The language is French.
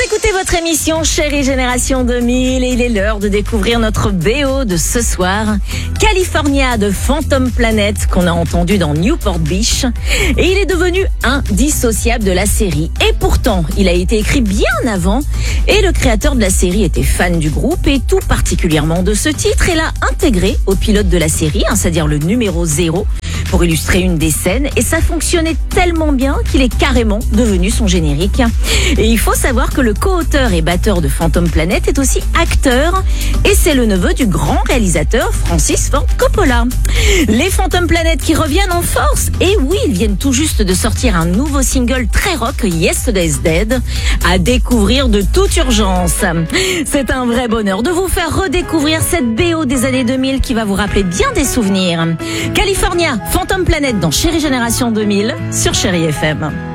écoutez votre émission Chérie Génération 2000 et il est l'heure de découvrir notre BO de ce soir, California de Phantom Planet, qu'on a entendu dans Newport Beach. Et il est devenu indissociable de la série. Et pourtant, il a été écrit bien avant. Et le créateur de la série était fan du groupe et tout particulièrement de ce titre. Et l'a intégré au pilote de la série, c'est-à-dire le numéro 0. Pour illustrer une des scènes, et ça fonctionnait tellement bien qu'il est carrément devenu son générique. Et il faut savoir que le co-auteur et batteur de Phantom Planet est aussi acteur, et c'est le neveu du grand réalisateur Francis Ford Coppola. Les Phantom Planet qui reviennent en force, et oui, ils viennent tout juste de sortir un nouveau single très rock, Yesterday's Dead, à découvrir de toute urgence. C'est un vrai bonheur de vous faire redécouvrir cette BO des années 2000 qui va vous rappeler bien des souvenirs. California, Phantom Planet dans Chérie Génération 2000 sur Chérie FM.